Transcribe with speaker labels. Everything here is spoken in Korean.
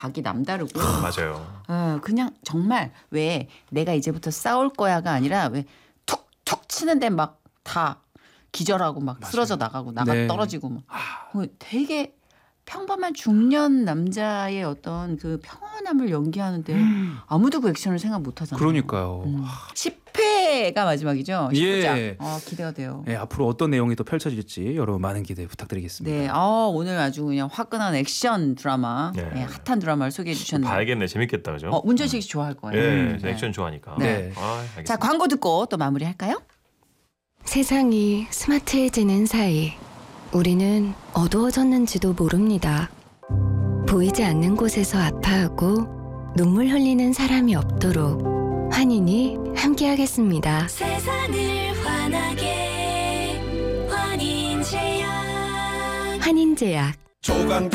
Speaker 1: 각이 남다르고
Speaker 2: 맞아요.
Speaker 1: 그냥 정말 왜 내가 이제부터 싸울 거야가 아니라 왜 툭툭 치는데 막 다 기절하고 막 쓰러져 나가고
Speaker 3: 네.
Speaker 1: 떨어지고 막 되게 평범한 중년 남자의 어떤 그 평온함을 연기하는데 아무도 그 액션을 생각 못 하잖아요.
Speaker 3: 그러니까요.
Speaker 1: 10회가 마지막이죠. 19장.
Speaker 3: 예.
Speaker 1: 기대가 돼요.
Speaker 3: 네, 앞으로 어떤 내용이 또 펼쳐질지 여러분 많은 기대 부탁드리겠습니다.
Speaker 1: 네, 오늘 아주 그냥 화끈한 액션 드라마,
Speaker 2: 네.
Speaker 1: 핫한 드라마를 소개해 주셨네요.
Speaker 2: 봐야겠네. 재밌겠다. 그죠?
Speaker 1: 문전식 씨 좋아할 거예요.
Speaker 2: 예, 저 액션 좋아하니까.
Speaker 3: 네.
Speaker 2: 알겠습니다.
Speaker 1: 자, 광고 듣고 또 마무리할까요?
Speaker 4: 세상이 스마트해지는 사이 우리는 어두워졌는지도 모릅니다. 보이지 않는 곳에서 아파하고 눈물 흘리는 사람이 없도록 환인이 함께하겠습니다.
Speaker 5: 세상을 환하게 환인제약
Speaker 4: 환인제약